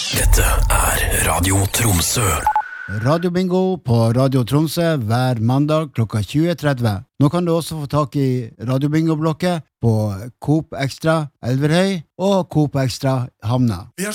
Dette Radio Tromsø. Radio Bingo på Radio Tromsø hver mandag klokka 20.30. Nå kan du også få tak i Radio Bingo-blokket på Coop Extra Elverhøy og Coop Extra Hamna. Vi har